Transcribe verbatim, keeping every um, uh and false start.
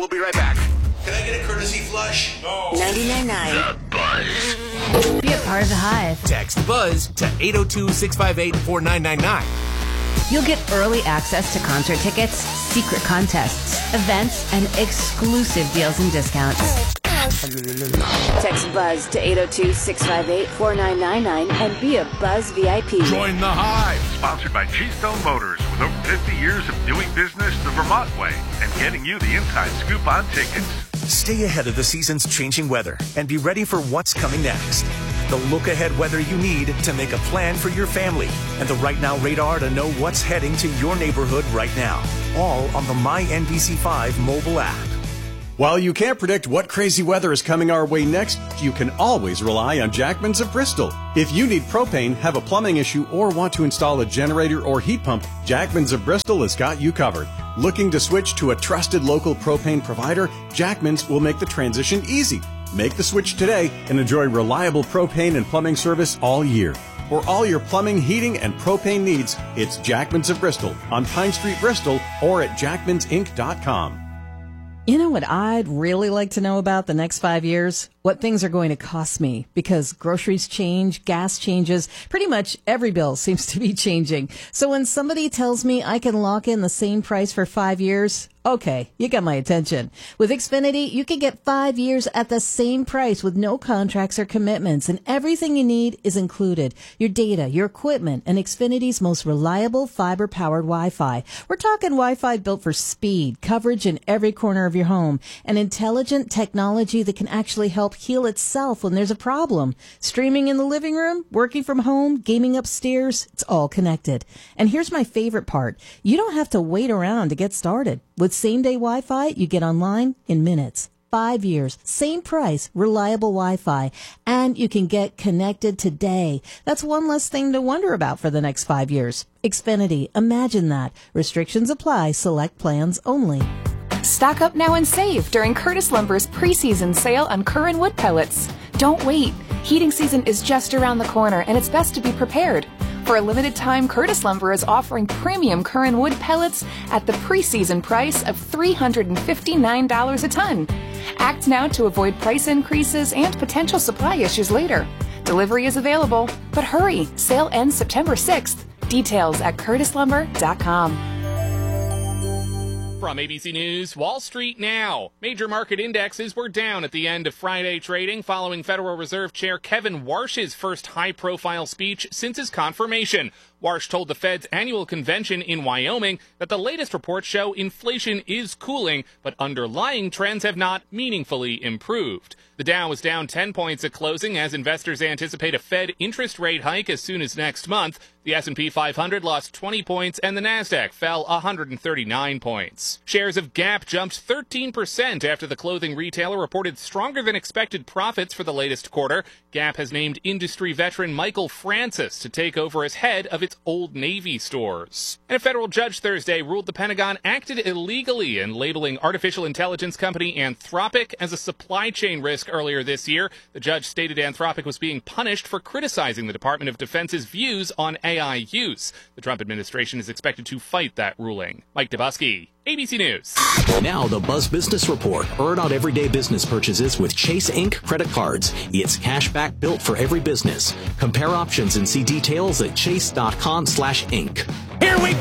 We'll be right back. Can I get a courtesy flush? No. ninety-nine point nine. The Buzz. Be a part of the Hive. Text BUZZ to eight oh two, six five eight, four nine nine nine. You'll get early access to concert tickets, secret contests, events, and exclusive deals and discounts. Text BUZZ to eight oh two, six five eight, four nine nine nine and be a Buzz V I P. Join the Hive. Sponsored by Keystone Motors, with over fifty years of doing business the Vermont way and getting you the inside scoop on tickets. Stay ahead of the season's changing weather and be ready for what's coming next. The look-ahead weather you need to make a plan for your family, and the Right Now radar to know what's heading to your neighborhood right now. All on the My N B C five mobile app. While you can't predict what crazy weather is coming our way next, you can always rely on Jackman's of Bristol. If you need propane, have a plumbing issue, or want to install a generator or heat pump, Jackman's of Bristol has got you covered. Looking to switch to a trusted local propane provider? Jackman's will make the transition easy. Make the switch today and enjoy reliable propane and plumbing service all year. For all your plumbing, heating, and propane needs, it's Jackman's of Bristol on Pine Street, Bristol, or at jackmans inc dot com. You know what I'd really like to know about the next five years? What things are going to cost me, because groceries change, gas changes, pretty much every bill seems to be changing. So when somebody tells me I can lock in the same price for five years, okay, you got my attention. With Xfinity, you can get five years at the same price with no contracts or commitments, and everything you need is included. Your data, your equipment, and Xfinity's most reliable fiber-powered Wi-Fi. We're talking Wi-Fi built for speed, coverage in every corner of your home, and intelligent technology that can actually help heal itself when there's a problem. Streaming in the living room, working from home, gaming upstairs, it's all connected. And here's my favorite part. You don't have to wait around to get started. With same-day Wi-Fi, you get online in minutes. Five years, same price, reliable Wi-Fi, and you can get connected today. That's one less thing to wonder about for the next five years. Xfinity, imagine that. Restrictions apply, select plans only. Stock up now and save during Curtis Lumber's preseason sale on Curran wood pellets. Don't wait. Heating season is just around the corner, and it's best to be prepared. For a limited time, Curtis Lumber is offering premium Curran wood pellets at the preseason price of three hundred fifty-nine dollars a ton. Act now to avoid price increases and potential supply issues later. Delivery is available, but hurry. Sale ends September sixth. Details at curtis lumber dot com. From A B C News, Wall Street now. Major market indexes were down at the end of Friday trading following Federal Reserve Chair Kevin Warsh's first high-profile speech since his confirmation. Warsh told the Fed's annual convention in Wyoming that the latest reports show inflation is cooling, but underlying trends have not meaningfully improved. The Dow was down ten points at closing as investors anticipate a Fed interest rate hike as soon as next month. The S and P five hundred lost twenty points and the Nasdaq fell one hundred thirty-nine points. Shares of Gap jumped thirteen percent after the clothing retailer reported stronger than expected profits for the latest quarter. Gap has named industry veteran Michael Francis to take over as head of its Old Navy stores. And a federal judge Thursday ruled the Pentagon acted illegally in labeling artificial intelligence company Anthropic as a supply chain risk earlier this year. The judge stated Anthropic was being punished for criticizing the Department of Defense's views on A I use. The Trump administration is expected to fight that ruling. Mike Dubusky, A B C News. Now the Buzz Business Report. Earn on everyday business purchases with Chase Incorporated credit cards. It's cash back built for every business. Compare options and see details at chase dot com slash inc. Here we